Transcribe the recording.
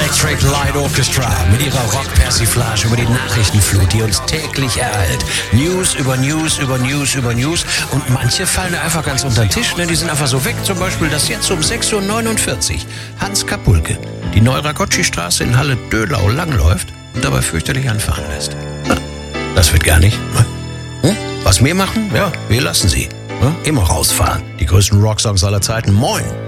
Electric Light Orchestra mit ihrer Rock-Persiflage über die Nachrichtenflut, die uns täglich ereilt. News über News über News über News. Und manche fallen einfach ganz unter den Tisch. Ne? Die sind einfach so weg. Zum Beispiel, dass jetzt um 6.49 Uhr Hans Kapulke die Neuragocci-Straße in Halle-Döhlau langläuft und dabei fürchterlich anfahren lässt. Das wird gar nicht. Was wir machen? Ja, wir lassen sie. Immer rausfahren. Die größten Rocksongs aller Zeiten. Moin!